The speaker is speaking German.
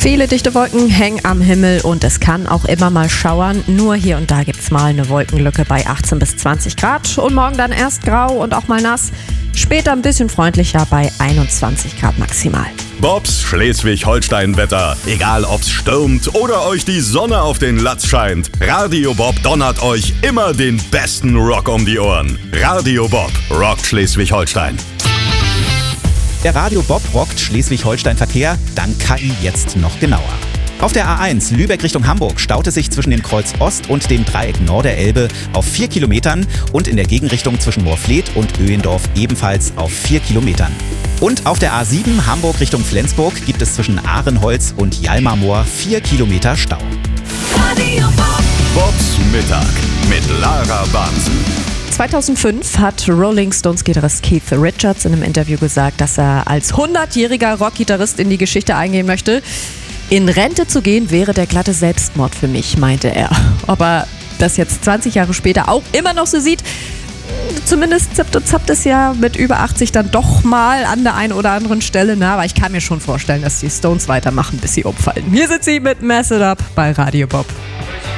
Viele dichte Wolken hängen am Himmel und es kann auch immer mal schauern. Nur hier und da gibt's mal eine Wolkenlücke bei 18 bis 20 Grad. Und morgen dann erst grau und auch mal nass. Später ein bisschen freundlicher bei 21 Grad maximal. Bobs Schleswig-Holstein-Wetter. Egal ob's stürmt oder euch die Sonne auf den Latz scheint. Radio Bob donnert euch immer den besten Rock um die Ohren. Radio Bob rockt Schleswig-Holstein. Der Radio Bob rockt Schleswig-Holstein-Verkehr, dank KI jetzt noch genauer. Auf der A1 Lübeck Richtung Hamburg staute sich zwischen dem Kreuz Ost und dem Dreieck Norderelbe auf 4 Kilometern und in der Gegenrichtung zwischen Moorfleet und Öhendorf ebenfalls auf 4 Kilometern. Und auf der A7 Hamburg Richtung Flensburg gibt es zwischen Ahrenholz und Jalmarmoor 4 Kilometer Stau. Radio Bob. Bobs Mittag mit Lara Bansen. 2005 hat Rolling Stones Gitarrist Keith Richards in einem Interview gesagt, dass er als 100-jähriger Rockgitarrist in die Geschichte eingehen möchte. In Rente zu gehen wäre der glatte Selbstmord für mich, meinte er. Ob er das jetzt 20 Jahre später auch immer noch so sieht, zumindest zippt und zappt es ja mit über 80 dann doch mal an der einen oder anderen Stelle. Aber ich kann mir schon vorstellen, dass die Stones weitermachen, bis sie umfallen. Hier sind sie mit Mess It Up bei Radio Bob.